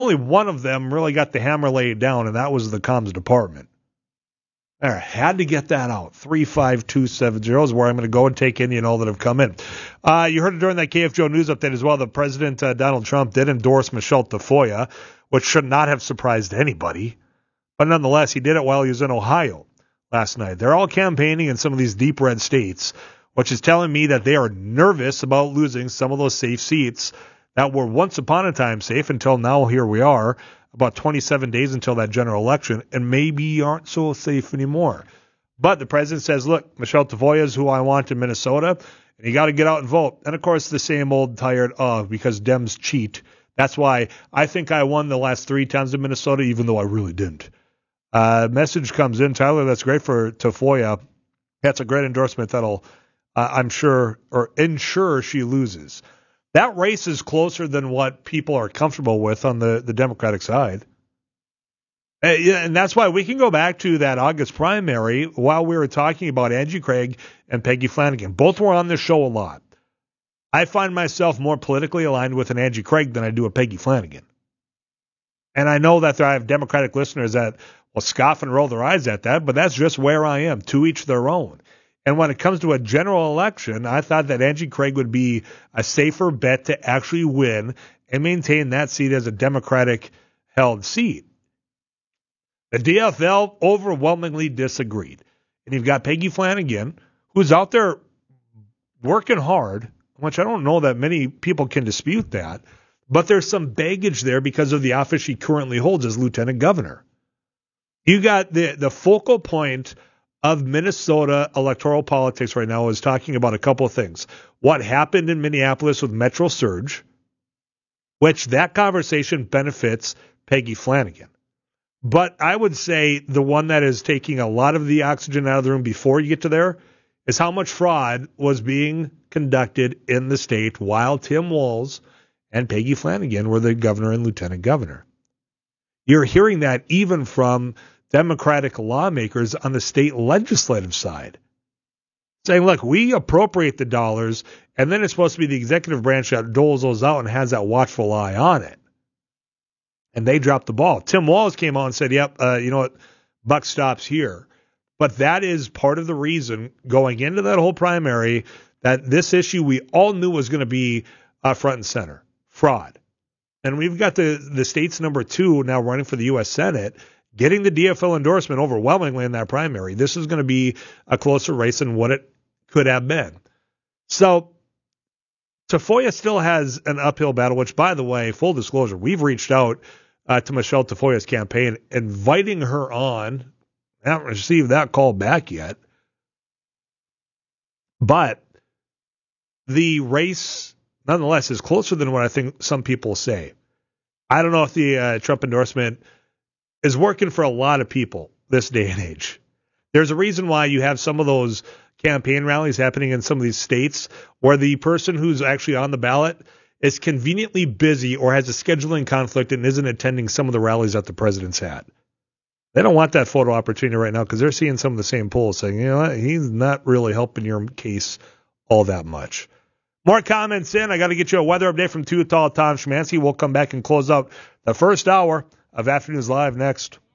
only one of them really got the hammer laid down, and that was the comms department. There, had to get that out. 35270 is where I'm going to go and take any and all that have come in. You heard it during that KFGO news update as well that President Donald Trump did endorse Michelle Tafoya, which should not have surprised anybody. But nonetheless, he did it while he was in Ohio last night. They're all campaigning in some of these deep red states, which is telling me that they are nervous about losing some of those safe seats that were once upon a time safe until now here we are. About 27 days until that general election, and maybe aren't so safe anymore. But the president says, look, Michelle Tafoya is who I want in Minnesota, and you got to get out and vote. And, of course, the same old tired because Dems cheat. That's why I think I won the last 3 times in Minnesota, even though I really didn't. Message comes in, Tyler, that's great for Tafoya. That's a great endorsement that'll, I'm sure, or ensure she loses. That race is closer than what people are comfortable with on the Democratic side. And that's why we can go back to that August primary while we were talking about Angie Craig and Peggy Flanagan. Both were on this show a lot. I find myself more politically aligned with an Angie Craig than I do a Peggy Flanagan. And I know that I have Democratic listeners that will scoff and roll their eyes at that, but that's just where I am, to each their own. And when it comes to a general election, I thought that Angie Craig would be a safer bet to actually win and maintain that seat as a Democratic-held seat. The DFL overwhelmingly disagreed. And you've got Peggy Flanagan, who's out there working hard, which I don't know that many people can dispute that, but there's some baggage there because of the office she currently holds as lieutenant governor. You got the focal point of Minnesota electoral politics right now is talking about a couple of things. What happened in Minneapolis with Metro Surge, which that conversation benefits Peggy Flanagan. But I would say the one that is taking a lot of the oxygen out of the room before you get to there is how much fraud was being conducted in the state while Tim Walz and Peggy Flanagan were the governor and lieutenant governor. You're hearing that even from Democratic lawmakers on the state legislative side, saying, look, we appropriate the dollars, and then it's supposed to be the executive branch that doles those out and has that watchful eye on it. And they dropped the ball. Tim Walz came out and said, yep, you know what, buck stops here. But that is part of the reason going into that whole primary that this issue we all knew was going to be front and center, fraud. And we've got the state's number 2 now running for the U.S. Senate, getting the DFL endorsement overwhelmingly in that primary. This is going to be a closer race than what it could have been. So Tafoya still has an uphill battle, which, by the way, full disclosure, we've reached out to Michelle Tafoya's campaign, inviting her on. I haven't received that call back yet. But the race, nonetheless, is closer than what I think some people say. I don't know if the Trump endorsement is working for a lot of people this day and age. There's a reason why you have some of those campaign rallies happening in some of these states where the person who's actually on the ballot is conveniently busy or has a scheduling conflict and isn't attending some of the rallies that the president's had. They don't want that photo opportunity right now because they're seeing some of the same polls saying, you know what, he's not really helping your case all that much. More comments in. I got to get you a weather update from Tall Tom Szymanski. We'll come back and close out the first hour of Afternoons Live next.